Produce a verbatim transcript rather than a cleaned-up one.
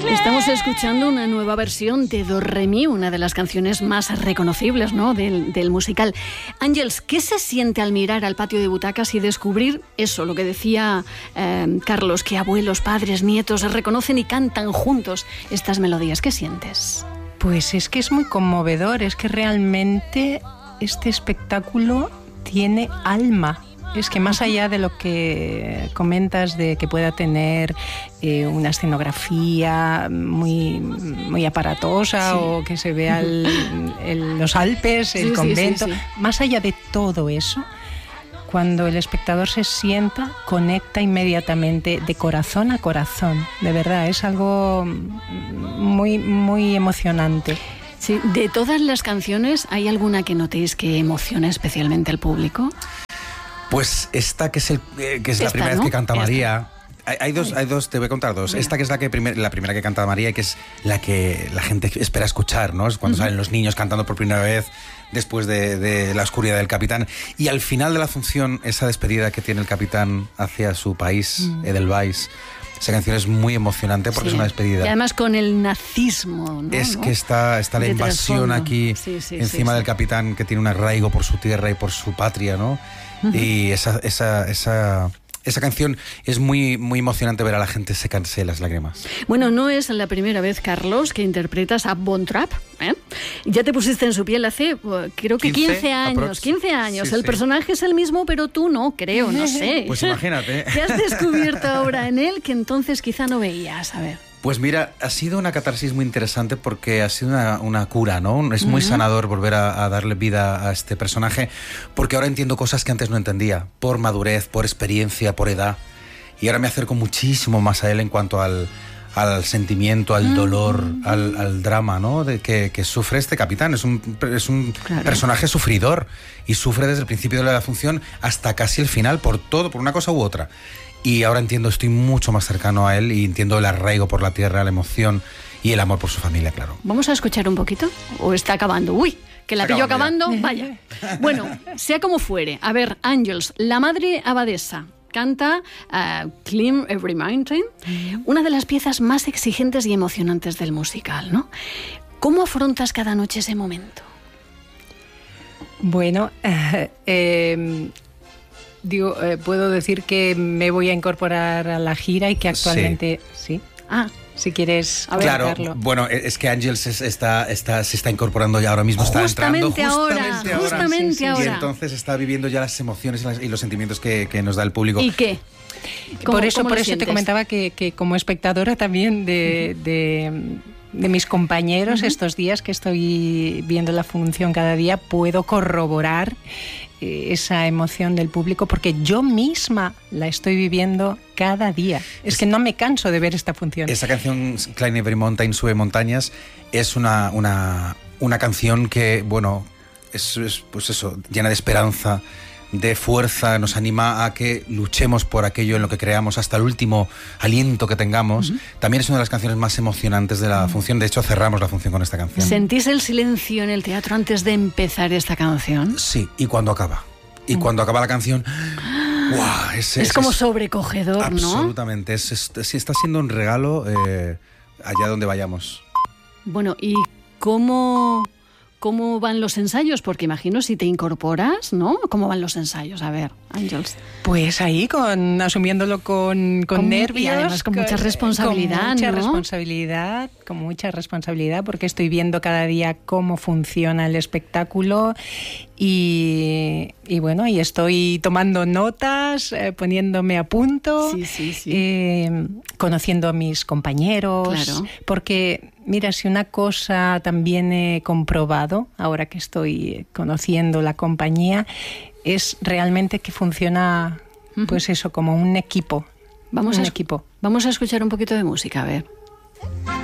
Estamos escuchando una nueva versión de Do Re Mi, una de las canciones más reconocibles, ¿no?, del, del musical. Àngels, ¿qué se siente al mirar al patio de butacas y descubrir eso, lo que decía eh, Carlos, que abuelos, padres, nietos reconocen y cantan juntos estas melodías? ¿Qué sientes? Pues es que es muy conmovedor, es que realmente este espectáculo tiene alma. Es que más allá de lo que comentas de que pueda tener eh, una escenografía muy, muy aparatosa, sí, o que se vea el, el, los Alpes, el sí, convento, sí, sí, sí. Más allá de todo eso, cuando el espectador se sienta, conecta inmediatamente de corazón a corazón. De verdad, es algo muy, muy emocionante. Sí, de todas las canciones, ¿hay alguna que notéis que emociona especialmente al público? Pues esta que es, el, eh, que es esta, la primera, ¿no?, vez que canta María. Hay, hay, dos, hay dos, te voy a contar dos. Mira. Esta que es la, que primer, la primera que canta María y que es la que la gente espera escuchar, ¿no? Es cuando uh-huh. salen los niños cantando por primera vez después de, de la oscuridad del capitán. Y al final de la función, esa despedida que tiene el capitán hacia su país, uh-huh. Edelweiss. Esa canción es muy emocionante porque sí. es una despedida. Y además con el nazismo, ¿no? Es que está, está la invasión aquí sí, sí, encima sí, del sí. capitán, que tiene un arraigo por su tierra y por su patria, ¿no? Uh-huh. Y esa, esa, esa, esa canción es muy, muy emocionante ver a la gente secarse las lágrimas. Bueno, no es la primera vez, Carlos, que interpretas a Von Trapp, ¿eh? Ya te pusiste en su piel hace, creo que quince años. quince años. Sí, el sí. personaje es el mismo, pero tú no, creo, no sé. Pues imagínate. ¿Qué has descubierto ahora en él que entonces quizá no veías? A ver. Pues mira, ha sido una catarsis muy interesante porque ha sido una, una cura, ¿no? Es muy uh-huh. sanador volver a, a darle vida a este personaje porque ahora entiendo cosas que antes no entendía, por madurez, por experiencia, por edad. Y ahora me acerco muchísimo más a él en cuanto al, al sentimiento, al dolor, uh-huh. al, al drama, ¿no?, de que, que sufre este capitán. Es un, es un claro. personaje sufridor y sufre desde el principio de la función hasta casi el final, por todo, por una cosa u otra. Y ahora entiendo, estoy mucho más cercano a él y entiendo el arraigo por la tierra, la emoción y el amor por su familia, claro. ¿Vamos a escuchar un poquito? ¿O está acabando? ¡Uy! Que la pilló acabando, vaya. Bueno, sea como fuere. A ver, Àngels, la madre abadesa canta uh, Climb Every Mountain, una de las piezas más exigentes y emocionantes del musical, ¿no? ¿Cómo afrontas cada noche ese momento? Bueno, eh... eh Digo, eh, puedo decir que me voy a incorporar a la gira y que actualmente sí. sí. Ah, si quieres claro, verlo. Bueno, es que Àngels está, está, se está incorporando ya ahora mismo, está justamente entrando ahora, justamente ahora. Justamente sí, sí. ahora. Y entonces está viviendo ya las emociones y, las, y los sentimientos que, que nos da el público. ¿Y qué? Por eso, por eso te comentaba que, que como espectadora también de... Uh-huh. de de mis compañeros, uh-huh. estos días que estoy viendo la función cada día, puedo corroborar eh, esa emoción del público porque yo misma la estoy viviendo cada día. Es, es que no me canso de ver esta función. Esa canción, Climb Every Mountain, Sube Montañas, es una, una, una canción que, bueno, es, es pues eso, llena de esperanza, de fuerza, nos anima a que luchemos por aquello en lo que creamos hasta el último aliento que tengamos. Uh-huh. También es una de las canciones más emocionantes de la uh-huh. función. De hecho, cerramos la función con esta canción. ¿Sentís el silencio en el teatro antes de empezar esta canción? Sí, y cuando acaba. Y uh-huh. cuando acaba la canción... ¡Wow! Es, es, es como es, sobrecogedor, absolutamente. ¿no? Absolutamente. Es, es, es, está siendo un regalo eh, allá donde vayamos. Bueno, ¿y cómo... ¿Cómo van los ensayos? Porque imagino si te incorporas, ¿no? ¿Cómo van los ensayos? A ver, Àngels. Pues ahí, con, asumiéndolo con, con, con nervios. Y además con, con mucha responsabilidad, Con mucha ¿no? responsabilidad, con mucha responsabilidad, porque estoy viendo cada día cómo funciona el espectáculo y, y bueno, y estoy tomando notas, eh, poniéndome a punto, sí, sí, sí. Eh, conociendo a mis compañeros, claro. Porque... Mira, si una cosa también he comprobado, ahora que estoy conociendo la compañía, es realmente que funciona, uh-huh. pues eso, como un equipo. Vamos un a, equipo. Vamos a escuchar un poquito de música, a ver.